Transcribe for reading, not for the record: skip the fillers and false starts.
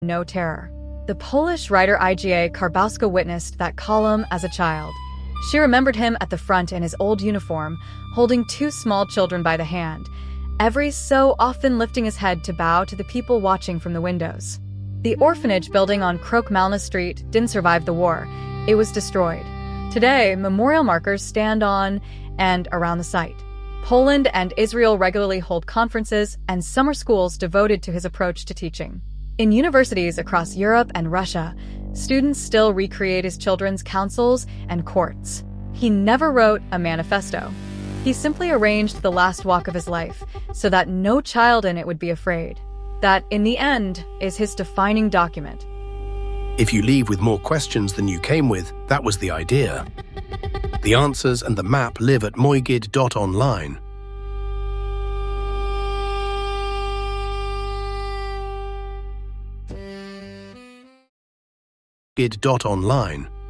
no terror. The Polish writer Iga Karbowska witnessed that column as a child. She remembered him at the front in his old uniform, holding two small children by the hand, every so often lifting his head to bow to the people watching from the windows. The orphanage building on Krok-Malna Street didn't survive the war. It was destroyed. Today, memorial markers stand on and around the site. Poland and Israel regularly hold conferences and summer schools devoted to his approach to teaching. In universities across Europe and Russia, students still recreate his children's councils and courts. He never wrote a manifesto. He simply arranged the last walk of his life so that no child in it would be afraid. That, in the end, is his defining document. If you leave with more questions than you came with, that was the idea. The answers and the map live at moigid.online. Moigid.online